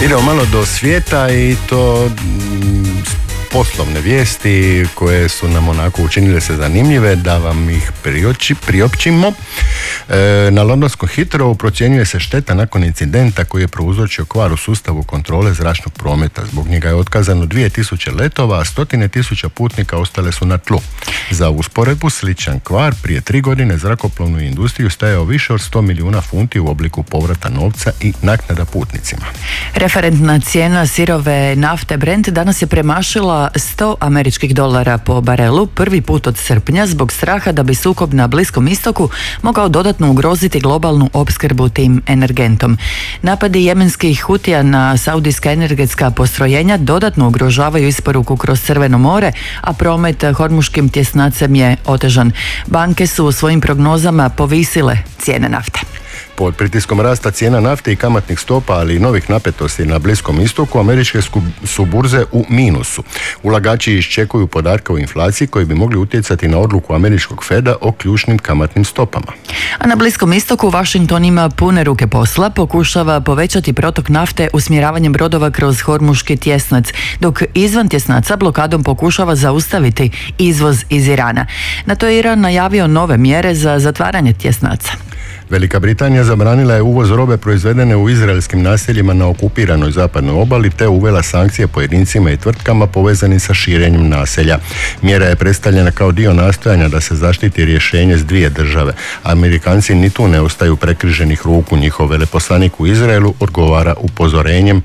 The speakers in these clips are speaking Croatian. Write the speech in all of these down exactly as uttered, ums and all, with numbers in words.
Idemo malo do svijeta i to poslovne vijesti koje su nam onako učinile se zanimljive da vam ih prioči, priopćimo. E, na londonskom Heathrowu procjenjuje se šteta nakon incidenta koji je prouzročio kvar u sustavu kontrole zračnog prometa. Zbog njega je otkazano dvije tisuće letova, a stotine tisuća putnika ostale su na tlu. Za usporedbu, sličan kvar prije tri godine zrakoplovnu industriju stajao više od sto milijuna funti u obliku povrata novca i naknada putnicima. Referentna cijena sirove nafte Brent danas je premašila sto američkih dolara po barelu, prvi put od srpnja, zbog straha da bi sukob na Bliskom istoku mogao dodatno ugroziti globalnu opskrbu tim energentom. Napadi jemenskih hutija na saudijska energetska postrojenja dodatno ugrožavaju isporuku kroz Crveno more, a promet hormuškim tjesnacem je otežan. Banke su u svojim prognozama povisile cijene nafte. Pod pritiskom rasta cijena nafte i kamatnih stopa, ali i novih napetosti na Bliskom istoku, američke su burze u minusu. Ulagači iščekuju podatke o inflaciji koji bi mogli utjecati na odluku američkog Feda o ključnim kamatnim stopama. A na Bliskom istoku Washington ima pune ruke posla, pokušava povećati protok nafte usmjeravanjem brodova kroz hormuški tjesnac, dok izvan tjesnaca blokadom pokušava zaustaviti izvoz iz Irana. Na to je Iran najavio nove mjere za zatvaranje tjesnaca. Velika Britanija zabranila je uvoz robe proizvedene u izraelskim naseljima na okupiranoj zapadnoj obali te uvela sankcije pojedincima i tvrtkama povezanim sa širenjem naselja. Mjera je predstavljena kao dio nastojanja da se zaštiti rješenje s dvije države. Amerikanci ni tu ne ostaju prekriženih ruku. Njihov veleposlanik u Izraelu odgovara upozorenjem.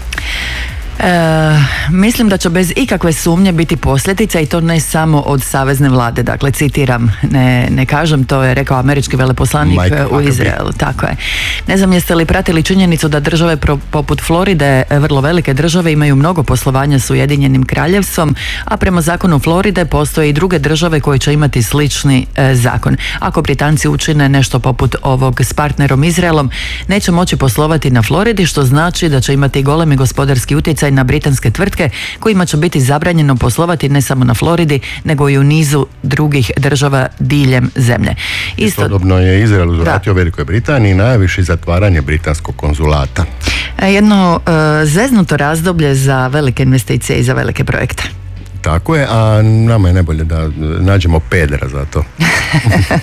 E, mislim da će bez ikakve sumnje biti posljedica, i to ne samo od savezne vlade. Dakle, citiram, ne, ne kažem, to je rekao američki veleposlanik Mike u Izraelu. Tako je. Ne znam jeste li pratili činjenicu da države pro, poput Floride, vrlo velike države, imaju mnogo poslovanja s Ujedinjenim kraljevstvom, a prema zakonu Floride postoje i druge države koje će imati slični e, zakon. Ako Britanci učine nešto poput ovog s partnerom Izraelom, neće moći poslovati na Floridi, što znači da će imati golemi gospodarski utjecaj na britanske tvrtke kojima će biti zabranjeno poslovati ne samo na Floridi, nego i u nizu drugih država diljem zemlje. Istodobno je Izrael uzvratio Velikoj Britaniji najaviši zatvaranje britanskog konzulata. Jedno uh, zeznuto razdoblje za velike investicije i za velike projekte. Tako je, a nama je najbolje da nađemo pedera za to.